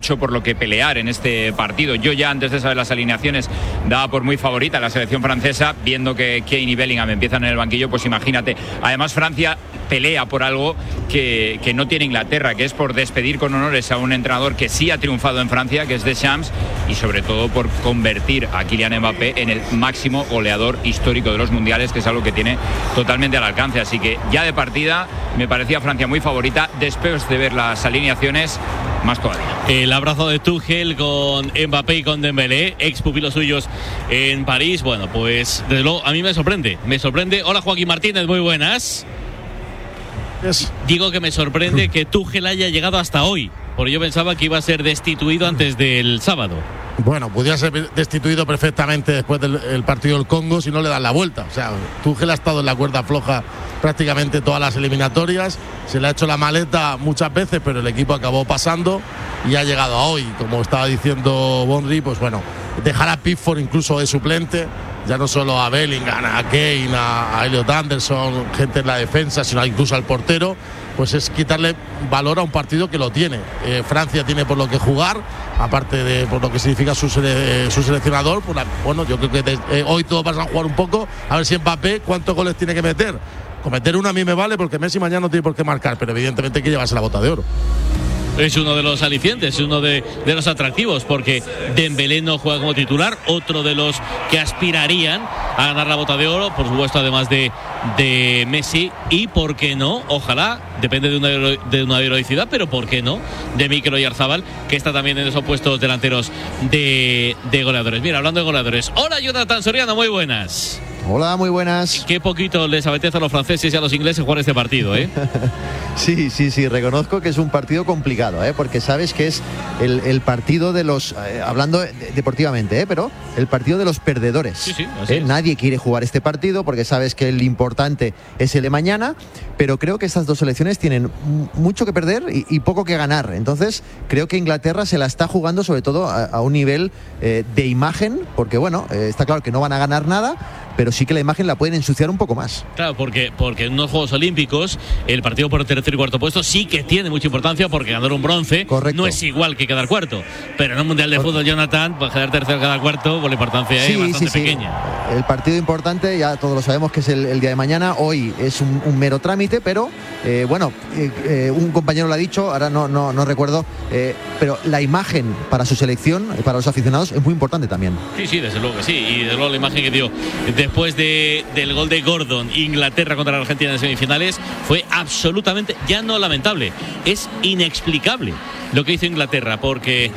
mucho por lo que pelear en este partido. Yo ya antes de saber las alineaciones daba por muy favorita a la selección francesa, viendo que Kane y Bellingham empiezan en el banquillo, pues imagínate. Además Francia pelea por algo que no tiene Inglaterra, que es por despedir con honores a un entrenador que sí ha triunfado en Francia, que es Deschamps, y sobre todo por convertir a Kylian Mbappé en el máximo goleador histórico de los mundiales, que es algo que tiene totalmente al alcance. Así que ya de partida me parecía Francia muy favorita. Después de ver las alineaciones, más todavía. El abrazo de Tuchel con Mbappé y con Dembélé, ex pupilos suyos en París. Bueno, pues desde luego a mí me sorprende. Hola, Joaquín Martínez, muy buenas. Digo que me sorprende que Tuchel haya llegado hasta hoy, porque yo pensaba que iba a ser destituido antes del sábado. Bueno, podría ser destituido perfectamente después del partido del Congo si no le dan la vuelta. O sea, Tuchel ha estado en la cuerda floja prácticamente todas las eliminatorias, se le ha hecho la maleta muchas veces, pero el equipo acabó pasando y ha llegado a hoy. Como estaba diciendo Bonri, pues bueno, dejar a Pickford incluso de suplente, ya no solo a Bellingham, a Kane, a Elliot Anderson, gente en la defensa, sino incluso al portero, pues es quitarle valor a un partido que lo tiene. Francia tiene por lo que jugar, aparte de por lo que significa su seleccionador. Bueno, yo creo que hoy todos van a jugar un poco, a ver si Mbappé cuántos goles tiene que meter. Con meter uno a mí me vale, porque Messi mañana no tiene por qué marcar, pero evidentemente hay que llevarse la bota de oro. Es uno de los alicientes, uno de los atractivos, porque Dembélé no juega como titular, otro de los que aspirarían a ganar la bota de oro, por supuesto, además de Messi, y por qué no, ojalá, depende de una heroicidad, pero por qué no, de Mikel Oyarzabal, que está también en esos puestos delanteros de goleadores. Mira, hablando de goleadores, hola Jonathan Soriano, muy buenas. Hola, muy buenas. Qué poquito les apetece a los franceses y a los ingleses jugar este partido, ¿eh? Sí, reconozco que es un partido complicado, porque sabes que es el partido de los, hablando deportivamente, pero el partido de los perdedores. Sí, así es. Nadie quiere jugar este partido porque sabes que el importante es el de mañana, pero creo que estas dos selecciones tienen mucho que perder y poco que ganar. Entonces, creo que Inglaterra se la está jugando sobre todo a un nivel de imagen, porque bueno, está claro que no van a ganar nada, pero sí que la imagen la pueden ensuciar un poco más. Claro, porque en unos Juegos Olímpicos el partido por el tercer y cuarto puesto sí que tiene mucha importancia, porque ganar un bronce no es igual que quedar cuarto. Pero en un Mundial de Fútbol, Jonathan, pues quedar tercero, quedar cuarto, pues la importancia es bastante pequeña. El partido importante, ya todos lo sabemos que es el día de mañana. Hoy es un mero trámite, pero un compañero lo ha dicho, ahora no recuerdo, pero la imagen para su selección, para los aficionados, es muy importante también. Sí, desde luego que sí. Y desde luego la imagen que dio después del gol de Gordon, Inglaterra contra la Argentina en semifinales, fue absolutamente, ya no lamentable, es inexplicable lo que hizo Inglaterra, porque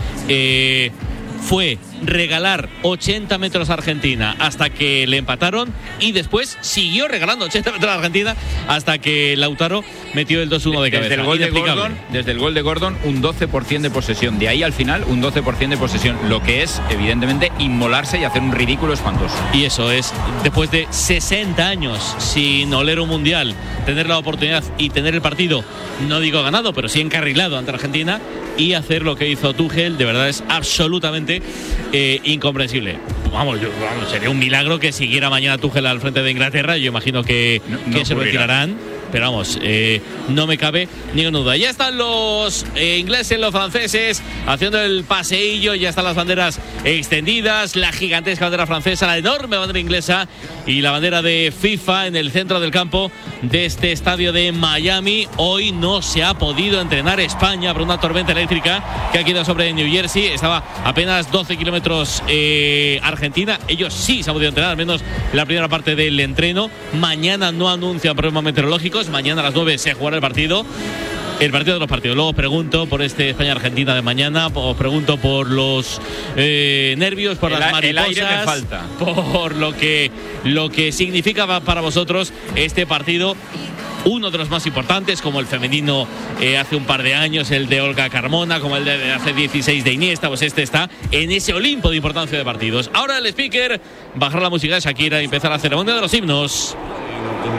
fue regalar 80 metros a Argentina hasta que le empataron, y después siguió regalando 80 metros a Argentina hasta que Lautaro metió el 2-1 de cabeza. Desde el gol de Gordon, un 12% de posesión. De ahí al final, un 12% de posesión. Lo que es, evidentemente, inmolarse y hacer un ridículo espantoso. Y eso es, después de 60 años sin oler un mundial, tener la oportunidad y tener el partido, no digo ganado, pero sí encarrilado ante Argentina, y hacer lo que hizo Tuchel, de verdad es absolutamente incomprensible. Vamos, sería un milagro que siguiera mañana Tuchel al frente de Inglaterra. Yo imagino que se retirarán, pero vamos, no me cabe ninguna duda. Ya están los ingleses, los franceses haciendo el paseillo, ya están las banderas extendidas, la gigantesca bandera francesa, la enorme bandera inglesa y la bandera de FIFA en el centro del campo de este estadio de Miami. Hoy no se ha podido entrenar España por una tormenta eléctrica que ha quedado sobre New Jersey. Estaba apenas 12 kilómetros Argentina. Ellos sí se han podido entrenar, al menos la primera parte del entreno. Mañana no anuncian problemas meteorológicos. Mañana a las 9 se jugará el partido de los partidos. Luego os pregunto por este España-Argentina de mañana, os pregunto por los nervios, por las mariposas, el aire me falta, por lo que significa para vosotros este partido. Uno de los más importantes, como el femenino hace un par de años, el de Olga Carmona, como el de hace 16 de Iniesta, pues este está en ese Olimpo de importancia de partidos. Ahora el speaker, bajar la música de Shakira y empezar la ceremonia de los himnos.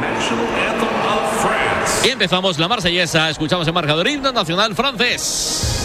Y empezamos la marsellesa, escuchamos el marcador himno nacional francés.